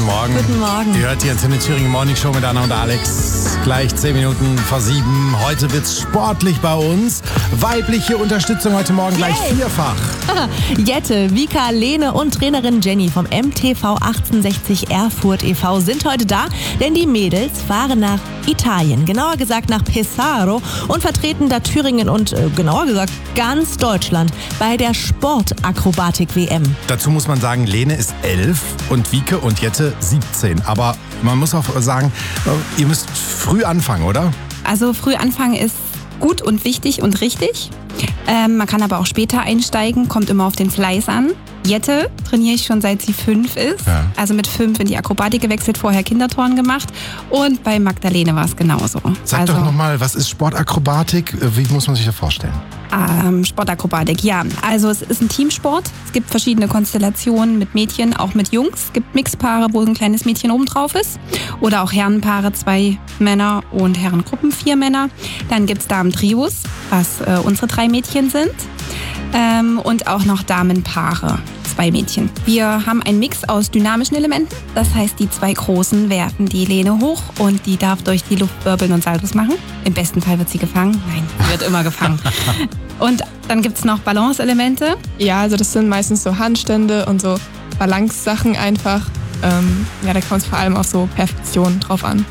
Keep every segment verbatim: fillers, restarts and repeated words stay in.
guten Morgen. Guten Morgen. Ihr hört die Antenne Thüringen Morning Show mit Anna und Alex. Gleich zehn Minuten vor sieben. Heute wird's sportlich bei uns. Weibliche Unterstützung heute Morgen gleich Yay. vierfach. Jette, Vika, Lene und Trainerin Jenny vom M T V achtzehnhundertsechzig Erfurt e V sind heute da, denn die Mädels fahren nach Italien, genauer gesagt nach Pesaro und vertreten da Thüringen und äh, genauer gesagt ganz Deutschland bei der Sportakrobatik-W M. Dazu muss man sagen, Lene ist elf und Vike und Jette siebzehn. Aber man muss auch sagen, ihr müsst früh anfangen, oder? Also früh anfangen ist gut und wichtig und richtig. Ähm, man kann aber auch später einsteigen, kommt immer auf den Fleiß an. Jette trainiere ich schon seit sie fünf ist. Ja. Also mit fünf in die Akrobatik gewechselt, vorher Kinderturnen gemacht. Und bei Magdalene war es genauso. Sag also, doch nochmal, was ist Sportakrobatik? Wie muss man sich das vorstellen? Ähm, Sportakrobatik, ja. Also es ist ein Teamsport. Es gibt verschiedene Konstellationen mit Mädchen, auch mit Jungs. Es gibt Mixpaare, wo ein kleines Mädchen oben drauf ist. Oder auch Herrenpaare, zwei Männer und Herrengruppen, vier Männer. Dann gibt es Damen-Trios, was äh, unsere drei Mädchen sind. Ähm, und auch noch Damenpaare, zwei Mädchen. Wir haben einen Mix aus dynamischen Elementen. Das heißt, die zwei Großen werfen die Lene hoch und die darf durch die Luft wirbeln und Saltos machen. Im besten Fall wird sie gefangen. Nein, sie wird immer gefangen. Und dann gibt es noch Balance-Elemente. Ja, also das sind meistens so Handstände und so Balance-Sachen einfach. Ähm, ja, da kommt es vor allem auf so Perfektion drauf an.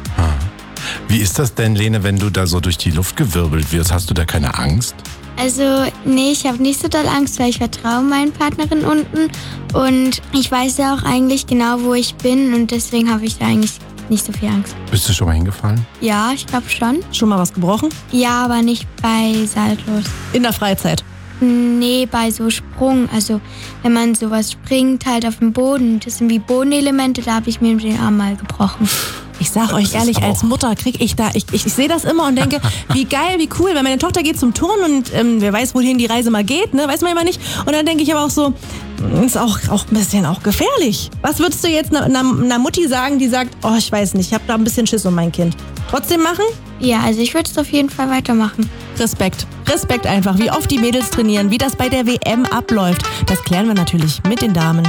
Wie ist das denn, Lene, wenn du da so durch die Luft gewirbelt wirst? Hast du da keine Angst? Also, nee, ich habe nicht so doll Angst, weil ich vertraue meinen Partnerin unten. Und ich weiß ja auch eigentlich genau, wo ich bin. Und deswegen habe ich da eigentlich nicht so viel Angst. Bist du schon mal hingefallen? Ja, ich glaube schon. Schon mal was gebrochen? Ja, aber nicht bei Saltos. In der Freizeit. Nee, bei so Sprung. Also, wenn man sowas springt, halt auf dem Boden. Das sind wie Bodenelemente, da habe ich mir den Arm mal gebrochen. Ich sag euch ehrlich, als Mutter krieg ich da, ich, ich, ich sehe das immer und denke, wie geil, wie cool, weil meine Tochter geht zum Turnen und ähm, wer weiß, wohin die Reise mal geht, ne, weiß man immer nicht. Und dann denke ich aber auch so, ist auch, auch ein bisschen auch gefährlich. Was würdest du jetzt einer, einer Mutti sagen, die sagt, oh, ich weiß nicht, ich habe da ein bisschen Schiss um mein Kind. Trotzdem machen? Ja, also ich würde es auf jeden Fall weitermachen. Respekt. Respekt einfach, wie oft die Mädels trainieren, wie das bei der W M abläuft. Das klären wir natürlich mit den Damen.